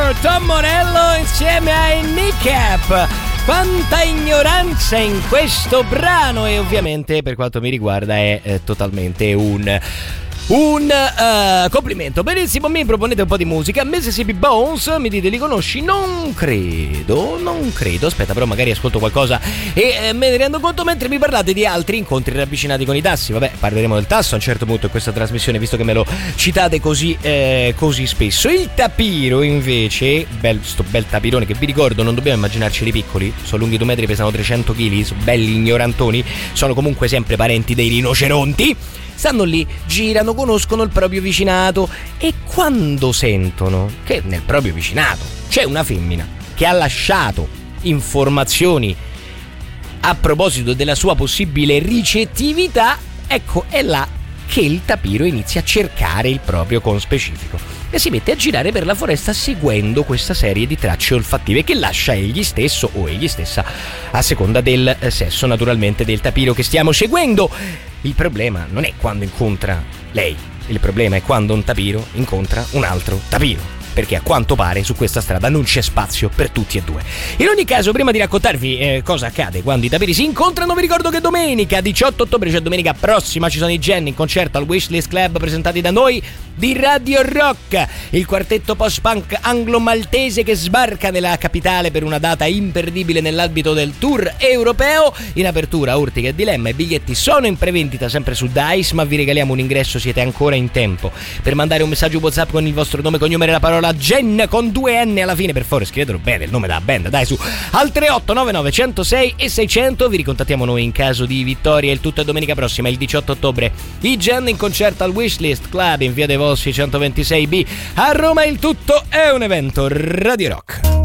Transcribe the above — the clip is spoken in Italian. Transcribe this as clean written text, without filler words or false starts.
Tom Morello insieme ai Kneecap. Quanta ignoranza in questo brano, e ovviamente per quanto mi riguarda è totalmente un complimento. Benissimo, mi proponete un po' di musica. Mississippi Bones, mi dite li conosci? Non credo. Aspetta, però magari ascolto qualcosa e me ne rendo conto mentre mi parlate di altri incontri ravvicinati con i tassi. Vabbè, parleremo del tasso a un certo punto in questa trasmissione, visto che me lo citate così spesso. Il tapiro invece, sto bel tapirone che vi ricordo, non dobbiamo immaginarceli piccoli, sono lunghi 2 metri, pesano 300 kg, sono belli ignorantoni, sono comunque sempre parenti dei rinoceronti. Stanno lì, girano, conoscono il proprio vicinato e quando sentono che nel proprio vicinato c'è una femmina che ha lasciato informazioni a proposito della sua possibile ricettività, ecco, è là che il tapiro inizia a cercare il proprio conspecifico e si mette a girare per la foresta seguendo questa serie di tracce olfattive che lascia egli stesso o egli stessa a seconda del sesso naturalmente del tapiro che stiamo seguendo. Il problema non è quando incontra lei, il problema è quando un tapiro incontra un altro tapiro, perché a quanto pare su questa strada non c'è spazio per tutti e due. In ogni caso, prima di raccontarvi cosa accade quando i tapiri si incontrano, vi ricordo che domenica 18 ottobre, cioè domenica prossima, ci sono i Gen in concerto al Wishlist Club presentati da noi di Radio Rock, il quartetto post-punk anglo-maltese che sbarca nella capitale per una data imperdibile nell'ambito del tour europeo. In apertura Urtica e Dilemma, i biglietti sono in prevendita sempre su Dice, ma vi regaliamo un ingresso, siete ancora in tempo per mandare un messaggio WhatsApp con il vostro nome, cognome e la parola Gen con 2 N alla fine, per favore scrivetelo bene il nome della band, dai, su al 3899 106 e 600. Vi ricontattiamo noi in caso di vittoria. Il tutto è domenica prossima, il 18 ottobre, i Gen in concerto al Wishlist Club in via dei Volsci 126B a Roma. Il tutto è un evento Radio Rock.